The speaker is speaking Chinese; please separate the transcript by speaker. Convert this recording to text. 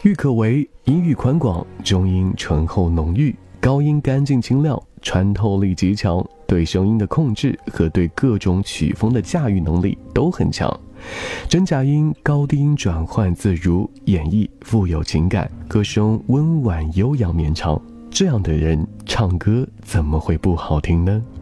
Speaker 1: 郁可唯音域宽广，中音醇厚浓郁，高音干净清亮，穿透力极强，对声音的控制和对各种曲风的驾驭能力都很强。真假音、高低音转换自如，演绎富有情感，歌声温婉悠扬绵长。这样的人唱歌怎么会不好听呢？